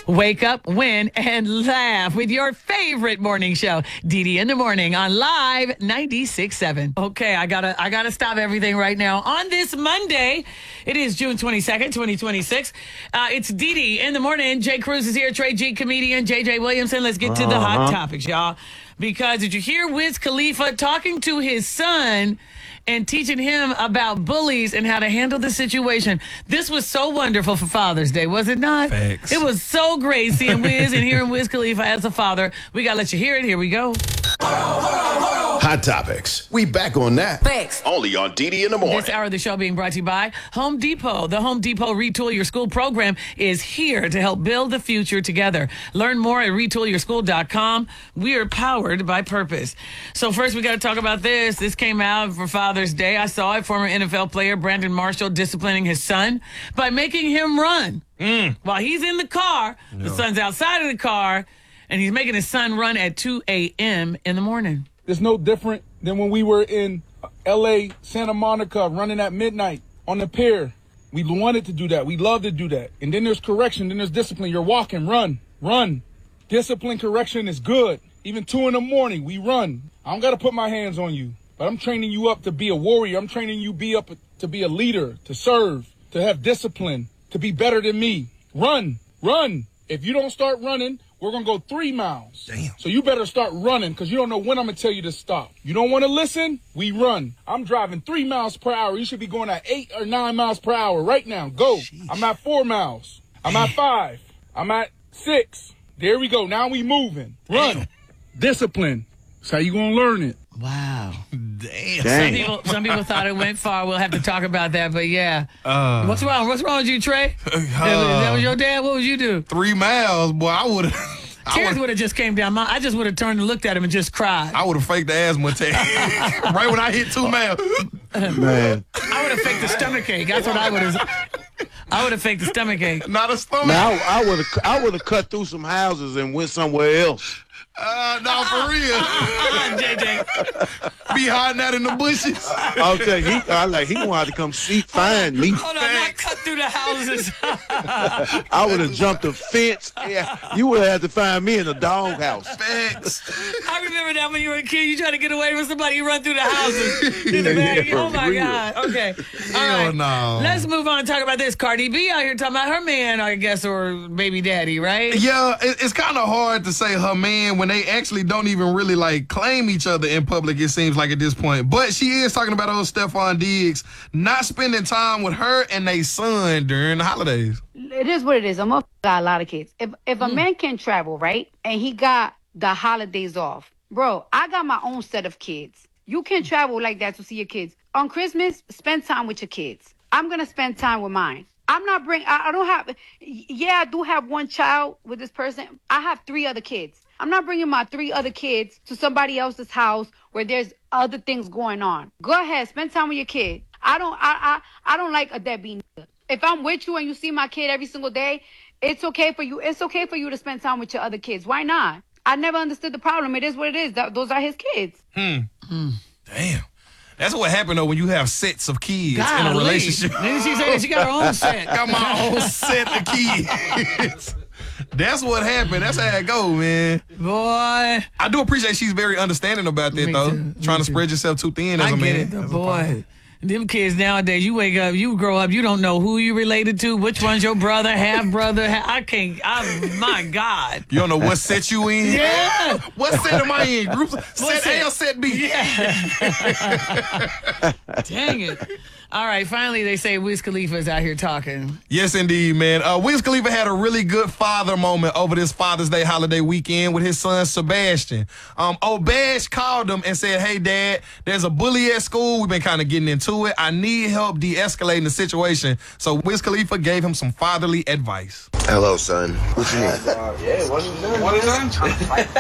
Wake up, win, and laugh with your favorite morning show, Didi in the Morning on Live 96.7. Okay, I gotta stop everything right now. On this Monday, it is June 22nd, 2026. It's Didi in the Morning. Jay Cruz is here, Trey G, comedian, JJ Williamson. Let's get to the hot topics, y'all. Because did you hear Wiz Khalifa talking to his son and teaching him about bullies and how to handle the situation? This was so wonderful for Father's Day, was it not? Facts. It was so great seeing Wiz and hearing Wiz Khalifa as a father. We got to let you hear it. Here we go. Hot Topics. We back on that. Thanks. Only on Didi in the Morning. This hour of the show being brought to you by Home Depot. The Home Depot Retool Your School program is here to help build the future together. Learn more at retoolyourschool.com. We are powered by purpose. So first we got to talk about this. This came out for Father's Day. I saw it. Former NFL player Brandon Marshall disciplining his son by making him run. While he's in the car, the son's outside of the car, and he's making his son run at 2 a.m. in the morning. It's no different than when we were in L.A., Santa Monica, running at midnight on the pier. We wanted to do that. We love to do that. And then there's correction. Then there's discipline. You're walking. Run. Discipline, correction is good. Even 2 in the morning, we run. I don't got to put my hands on you. But I'm training you up to be a warrior. I'm training you to be a leader, to serve, to have discipline, to be better than me. Run. If you don't start running, we're going to go 3 miles. Damn. So you better start running because you don't know when I'm going to tell you to stop. You don't want to listen? We run. I'm driving 3 miles per hour. You should be going at 8 or 9 miles per hour right now. Go. Sheesh. I'm at 4 miles. I'm at 5. I'm at 6. There we go. Now we moving. Run. Damn. Discipline. That's how you going to learn it. Wow. Damn. Some people thought it went far. We'll have to talk about that, but yeah. What's wrong? What's wrong with you, Trey? That was your dad? What would you do? 3 miles, boy. I would have. Tears would have just came down. I just would have turned and looked at him and just cried. I would have faked the asthma attack right when I hit 2 miles. Man. I would have faked the stomach ache. That's what I would have. I would have faked the stomach ache. Not a stomach. Now I would have cut through some houses and went somewhere else. No, for real. JJ. Be hiding out in the bushes. I'll tell you, he wanted to come find me. Hold on, not cut through the houses. I would have jumped a fence. Yeah, you would have had to find me in a doghouse. Facts. I remember that when you were a kid, you tried to get away from somebody, you run through the houses. In the back. Oh my God. Okay. All right. No. Let's move on and talk about this. Cardi B out here talking about her man, I guess, or baby daddy, right? Yeah, it's kind of hard to say her man when they actually don't even really like claim each other in public, it seems like at this point. But she is talking about old Stephon Diggs not spending time with her and their son during the holidays. It is what it is. I'm got a lot of kids. If a man can travel, right, and he got the holidays off, bro, I got my own set of kids. You can travel like that to see your kids. On Christmas, spend time with your kids. I'm going to spend time with mine. I'm not I don't have, I do have one child with this person. I have 3 other kids. I'm not bringing my 3 other kids to somebody else's house where there's other things going on. Go ahead, spend time with your kid. I don't like a deadbeat nigga. If I'm with you and you see my kid every single day, it's okay for you. It's okay for you to spend time with your other kids. Why not? I never understood the problem. It is what it is. Those are his kids. Damn. That's what happened, though, when you have sets of kids in a relationship. Didn't she say that she got her own set? Got my own set of kids. That's what happened. That's how it go, man. Boy. I do appreciate she's very understanding about that, though. Trying to spread yourself too thin as a man. I get it, though, boy. Them kids nowadays, you wake up, you grow up, you don't know who you related to, which one's your brother, half brother. My God. You don't know what set you in? Yeah. What set am I in? Groups? Set A or set B? Yeah. Dang it. All right, finally they say Wiz Khalifa is out here talking. Yes, indeed, man. Wiz Khalifa had a really good father moment over this Father's Day holiday weekend with his son, Sebastian. Bash called him and said, "Hey, Dad, there's a bully at school. We've been kind of getting into it. I need help de-escalating the situation." So Wiz Khalifa gave him some fatherly advice. Hello, son. What you need? What is that?